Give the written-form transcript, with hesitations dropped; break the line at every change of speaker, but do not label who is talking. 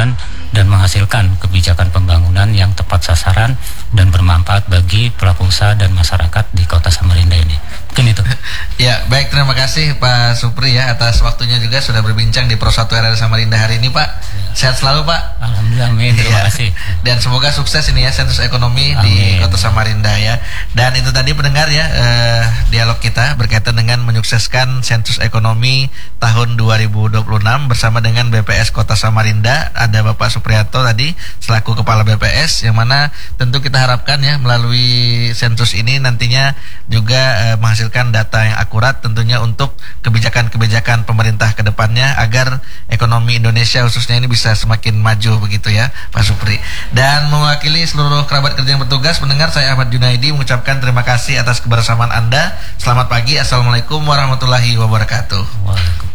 pembangunan dan menghasilkan kebijakan pembangunan yang tepat sasaran dan bermanfaat bagi pelaku usaha dan masyarakat di Kota Samarinda ini. Mungkin itu.
Ya, baik, terima kasih Pak Supri ya atas waktunya juga sudah berbincang di Pro 1 RRI Samarinda hari ini, Pak. Sehat selalu, Pak.
Alhamdulillah, amin. Terima kasih.
Dan semoga sukses ini ya sensus ekonomi di Kota Samarinda ya. Dan itu tadi pendengar ya dialog kita berkaitan dengan menyukseskan sensus ekonomi tahun 2026 bersama dengan BPS Kota Samarinda. Ada Bapak Supriyanto tadi selaku Kepala BPS, yang mana tentu kita harapkan ya melalui sensus ini nantinya juga menghasilkan data yang akurat tentunya untuk kebijakan-kebijakan pemerintah ke depannya agar ekonomi Indonesia khususnya ini bisa semakin maju begitu ya Pak Supri. Dan mewakili seluruh kerabat kerja yang bertugas, pendengar, saya Ahmad Junaidi mengucapkan terima kasih atas kebersamaan Anda. Selamat pagi, Assalamualaikum warahmatullahi wabarakatuh.
Waalaikumsalam.